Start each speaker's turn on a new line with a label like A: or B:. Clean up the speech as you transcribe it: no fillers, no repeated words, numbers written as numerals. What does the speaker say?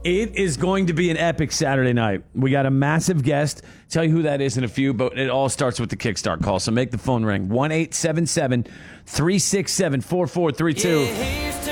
A: It is going to be an epic Saturday night. We got a massive guest. Tell you who that is in a few, but it all starts with the Kickstart call. So make the phone ring. 1-877-367-4432.